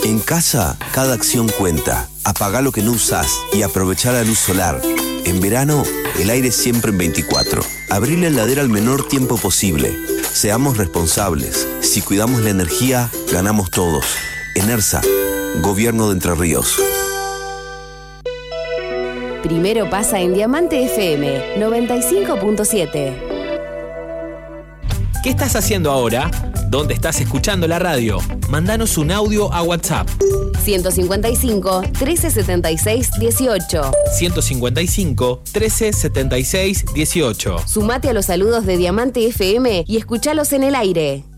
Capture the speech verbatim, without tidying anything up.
En casa, cada acción cuenta. Apagá lo que no usás y aprovechá la luz solar. En verano, el aire siempre en veinticuatro. Abrí la heladera al menor tiempo posible. Seamos responsables. Si cuidamos la energía, ganamos todos. ENERSA, Gobierno de Entre Ríos. Primero pasa en Diamante F M noventa y cinco punto siete. ¿Qué estás haciendo ahora? ¿Dónde estás escuchando la radio? Mándanos un audio a WhatsApp. ciento cincuenta y cinco, trece setenta y seis, dieciocho. ciento cincuenta y cinco, trece setenta y seis, dieciocho. Sumate a los saludos de Diamante F M y escuchalos en el aire.